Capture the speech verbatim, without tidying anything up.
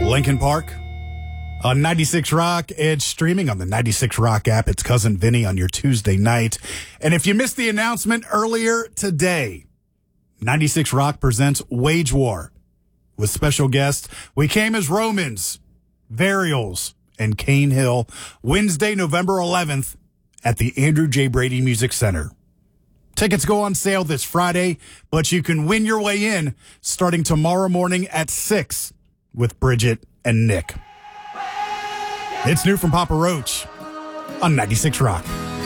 Linkin Park on ninety-six Rock. It's streaming on the ninety-six Rock app. It's Cousin Vinny on your Tuesday night. And if you missed the announcement earlier today, ninety-six Rock presents Wage War with special guests We Came as Romans, Varials, and Cane Hill, Wednesday, November eleventh at the Andrew J. Brady Music Center. Tickets go on sale this Friday, but you can win your way in starting tomorrow morning at six with Bridget and Nick. It's new from Papa Roach on ninety-six Rock.